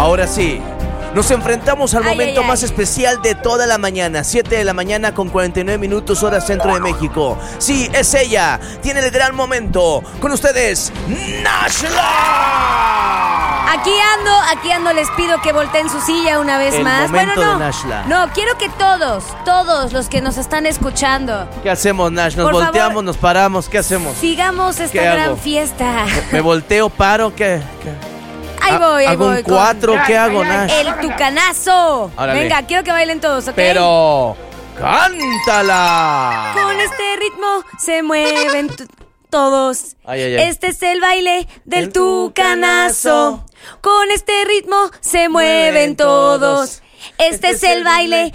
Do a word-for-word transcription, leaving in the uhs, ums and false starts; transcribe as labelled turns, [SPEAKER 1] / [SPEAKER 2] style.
[SPEAKER 1] Ahora sí, nos enfrentamos al
[SPEAKER 2] Ay,
[SPEAKER 1] momento
[SPEAKER 2] ay, ay.
[SPEAKER 1] más especial de toda la mañana. siete de la mañana con cuarenta y nueve minutos hora centro de México. Sí, es ella. Tiene el gran momento. Con ustedes, Nashla.
[SPEAKER 2] Aquí ando, aquí ando, les pido que volteen su silla una vez
[SPEAKER 1] El
[SPEAKER 2] más.
[SPEAKER 1] momento
[SPEAKER 2] Bueno, no,
[SPEAKER 1] de Nashla.
[SPEAKER 2] no, quiero que todos, todos los que nos están escuchando,
[SPEAKER 1] ¿Qué hacemos, Nash? ¿Nos
[SPEAKER 2] Por
[SPEAKER 1] volteamos,
[SPEAKER 2] favor.
[SPEAKER 1] nos paramos? ¿Qué hacemos?
[SPEAKER 2] sigamos esta
[SPEAKER 1] ¿Qué
[SPEAKER 2] gran
[SPEAKER 1] hago?
[SPEAKER 2] fiesta.
[SPEAKER 1] ¿Me volteo, paro? ¿Qué? ¿Qué?
[SPEAKER 2] Ahí voy, ahí
[SPEAKER 1] ¿Hago
[SPEAKER 2] voy.
[SPEAKER 1] un
[SPEAKER 2] con
[SPEAKER 1] cuatro? ¿Qué hago, Nash?
[SPEAKER 2] El tucanazo.
[SPEAKER 1] Órale.
[SPEAKER 2] Venga, quiero que bailen todos, ¿ok?
[SPEAKER 1] Pero, ¡cántala!
[SPEAKER 2] Con este ritmo se mueven t- todos.
[SPEAKER 1] Ay, ay, ay.
[SPEAKER 2] Este es el baile del
[SPEAKER 1] El
[SPEAKER 2] tucanazo.
[SPEAKER 1] tucanazo.
[SPEAKER 2] Con este ritmo se mueven todos. Este es el baile